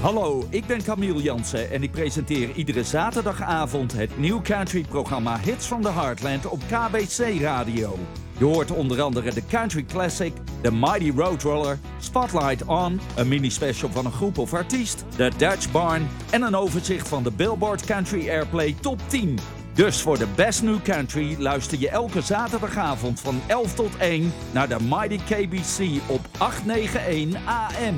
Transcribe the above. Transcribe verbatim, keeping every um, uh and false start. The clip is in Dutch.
Hallo, ik ben Camille Jansen en ik presenteer iedere zaterdagavond het New Country-programma Hits from the Heartland op K B C Radio. Je hoort onder andere de Country Classic, de Mighty Roadrunner, Spotlight On, een mini-special van een groep of artiest, de Dutch Barn en een overzicht van de Billboard Country Airplay Top tien. Dus voor de Best New Country luister je elke zaterdagavond van elf tot één naar de Mighty K B C op acht negen een A M.